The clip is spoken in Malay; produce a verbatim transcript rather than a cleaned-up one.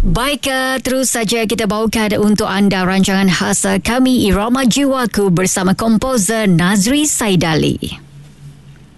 Baik, uh, terus saja kita bawakan untuk anda rancangan khas kami Irama Jiwaku bersama komposer Nazri Saidali.